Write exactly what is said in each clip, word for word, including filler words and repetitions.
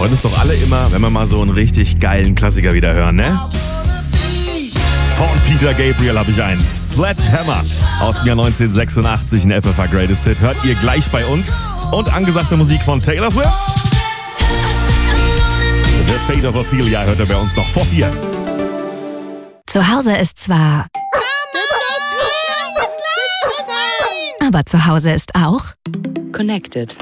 freut uns doch alle immer, wenn wir mal so einen richtig geilen Klassiker wieder hören, ne? Von Peter Gabriel habe ich einen. Sledgehammer aus dem Jahr neunzehnhundertsechsundachtzig, ein F F H Greatest Hit. Hört ihr gleich bei uns. Und angesagte Musik von Taylor Swift. The Fate of Ophelia hört ihr bei uns noch vor vier. Zu Hause ist zwar... Aber zu Hause ist auch... Connected.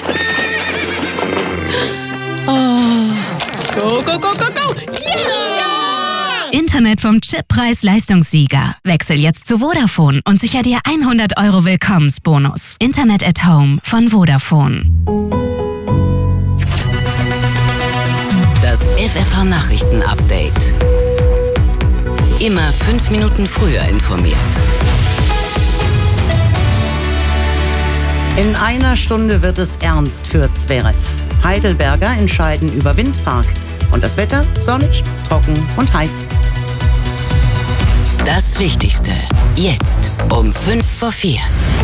Oh. Go, go, go, go, go! Yeah! Internet vom Chippreis-Leistungssieger. Wechsel jetzt zu Vodafone und sicher dir hundert Euro Willkommensbonus. Internet at Home von Vodafone. Das F F H-Nachrichten-Update. Immer fünf Minuten früher informiert. In einer Stunde wird es ernst für Zverev. Heidelberger entscheiden über Windpark. Und das Wetter sonnig, trocken und heiß. Das Wichtigste. Jetzt um fünf vor vier.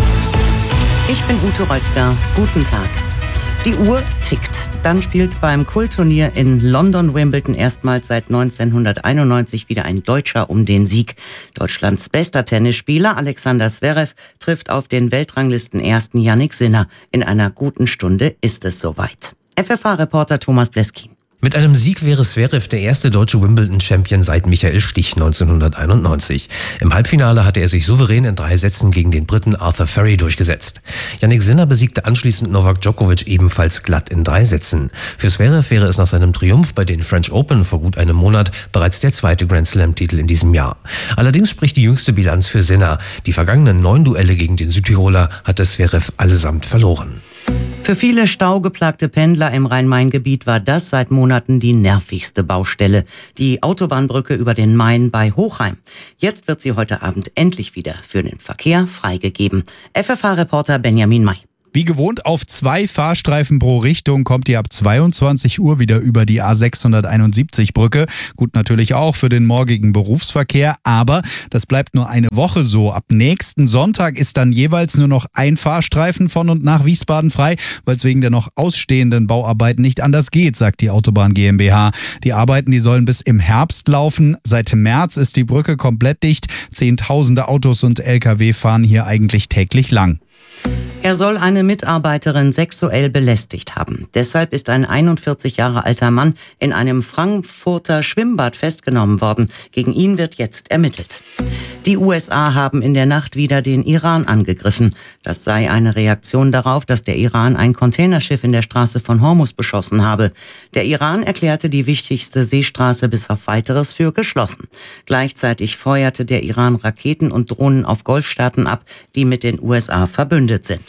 Ich bin Ute Reutger. Guten Tag. Die Uhr tickt. Dann spielt beim Kultturnier in London Wimbledon erstmals seit neunzehnhunderteinundneunzig wieder ein Deutscher um den Sieg. Deutschlands bester Tennisspieler Alexander Zverev trifft auf den Weltranglisten-Ersten Jannik Sinner. In einer guten Stunde ist es soweit. F F H-Reporter Thomas Bleskin. Mit einem Sieg wäre Zverev der erste deutsche Wimbledon-Champion seit Michael Stich neunzehnhunderteinundneunzig. Im Halbfinale hatte er sich souverän in drei Sätzen gegen den Briten Arthur Ferry durchgesetzt. Jannik Sinner besiegte anschließend Novak Djokovic ebenfalls glatt in drei Sätzen. Für Zverev wäre es nach seinem Triumph bei den French Open vor gut einem Monat bereits der zweite Grand Slam-Titel in diesem Jahr. Allerdings spricht die jüngste Bilanz für Sinner. Die vergangenen neun Duelle gegen den Südtiroler hatte Zverev allesamt verloren. Für viele staugeplagte Pendler im Rhein-Main-Gebiet war das seit Monaten die nervigste Baustelle. Die Autobahnbrücke über den Main bei Hochheim. Jetzt wird sie heute Abend endlich wieder für den Verkehr freigegeben. F F H-Reporter Benjamin May. Wie gewohnt auf zwei Fahrstreifen pro Richtung kommt ihr ab zweiundzwanzig Uhr wieder über die A sechshunderteinundsiebzig Brücke. Gut, natürlich auch für den morgigen Berufsverkehr, aber das bleibt nur eine Woche so. Ab nächsten Sonntag ist dann jeweils nur noch ein Fahrstreifen von und nach Wiesbaden frei, weil es wegen der noch ausstehenden Bauarbeiten nicht anders geht, sagt die Autobahn GmbH. Die Arbeiten, die sollen bis im Herbst laufen. Seit März ist die Brücke komplett dicht. Zehntausende Autos und L K W fahren hier eigentlich täglich lang. Er soll eine Mitarbeiterin sexuell belästigt haben. Deshalb ist ein einundvierzig Jahre alter Mann in einem Frankfurter Schwimmbad festgenommen worden. Gegen ihn wird jetzt ermittelt. Die U S A haben in der Nacht wieder den Iran angegriffen. Das sei eine Reaktion darauf, dass der Iran ein Containerschiff in der Straße von Hormuz beschossen habe. Der Iran erklärte die wichtigste Seestraße bis auf Weiteres für geschlossen. Gleichzeitig feuerte der Iran Raketen und Drohnen auf Golfstaaten ab, die mit den U S A verbündet sind.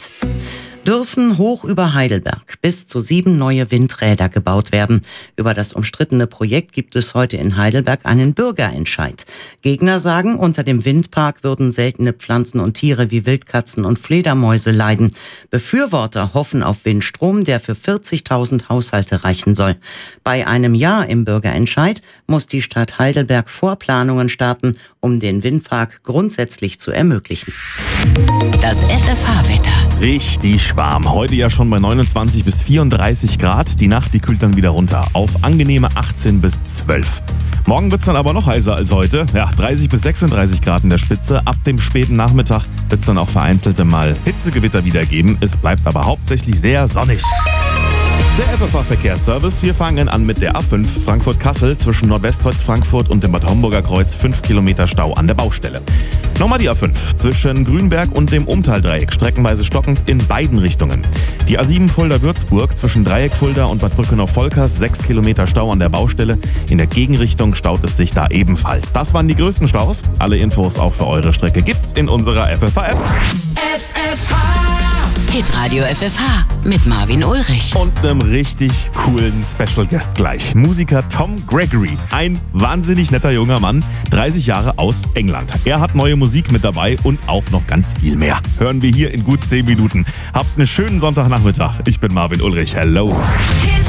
Dürfen hoch über Heidelberg bis zu sieben neue Windräder gebaut werden. Über das umstrittene Projekt gibt es heute in Heidelberg einen Bürgerentscheid. Gegner sagen, unter dem Windpark würden seltene Pflanzen und Tiere wie Wildkatzen und Fledermäuse leiden. Befürworter hoffen auf Windstrom, der für vierzigtausend Haushalte reichen soll. Bei einem Ja im Bürgerentscheid muss die Stadt Heidelberg Vorplanungen starten, um den Windpark grundsätzlich zu ermöglichen. Das F F H-Wetter. Richtig warm. Heute ja schon bei neunundzwanzig bis vierunddreißig Grad. Die Nacht, die kühlt dann wieder runter auf angenehme achtzehn bis zwölf. Morgen wird's dann aber noch heißer als heute. Ja, dreißig bis sechsunddreißig Grad in der Spitze. Ab dem späten Nachmittag wird's dann auch vereinzelte Mal Hitzegewitter wieder geben. Es bleibt aber hauptsächlich sehr sonnig. Der F F H-Verkehrsservice. Wir fangen an mit der A fünf Frankfurt-Kassel zwischen Nordwestkreuz Frankfurt und dem Bad Homburger Kreuz. fünf Kilometer Stau an der Baustelle. Nochmal die A fünf zwischen Grünberg und dem Umtaldreieck, streckenweise stockend in beiden Richtungen. Die A sieben Fulda-Würzburg zwischen Dreieck Fulda und Bad Brückenau-Volkers, sechs Kilometer Stau an der Baustelle. In der Gegenrichtung staut es sich da ebenfalls. Das waren die größten Staus. Alle Infos auch für eure Strecke gibt's in unserer F F H-App. F F H! Hitradio F F H mit Marvin Ulrich. Und einem richtig coolen Special Guest gleich. Musiker Tom Gregory. Ein wahnsinnig netter junger Mann, dreißig Jahre aus England. Er hat neue Musik mit dabei und auch noch ganz viel mehr. Hören wir hier in gut zehn Minuten. Habt einen schönen Sonntagnachmittag. Ich bin Marvin Ulrich. Hello.